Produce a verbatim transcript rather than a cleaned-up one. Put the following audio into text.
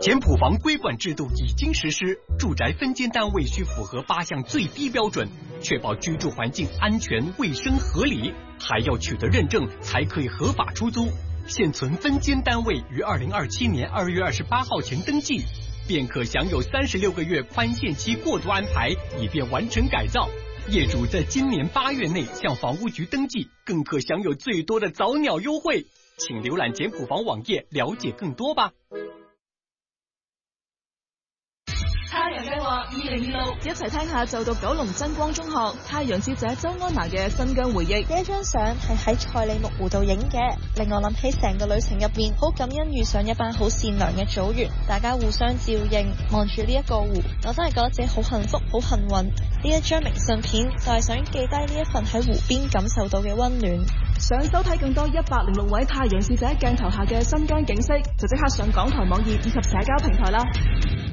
简浦房规管制度已经实施，住宅分间单位需符合八项最低标准，确保居住环境安全、卫生、合理，还要取得认证才可以合法出租。现存分间单位于二零二七年二月二十八号前登记，便可享有三十六个月宽限期过渡安排，以便完成改造。业主在今年八月内向房屋局登记，更可享有最多的早鸟优惠。请浏览简浦房网页了解更多吧。 太陽計劃二零二六，一齊聽下就讀九龍真光中學太陽節者周安娜嘅新疆回憶。 呢一張相係喺賽里木湖度影嘅，令我諗起成個旅程入面，好感恩遇上一班好善良嘅組員，大家互相照應，望住呢一個湖，我真係覺得自己好幸福、好幸運。呢一張明信片就係想記低呢一份喺湖邊感受到嘅溫暖。 想收睇更多一百零六位太陽使者鏡頭下嘅新疆景色，就即刻上港台網頁以及社交平台啦。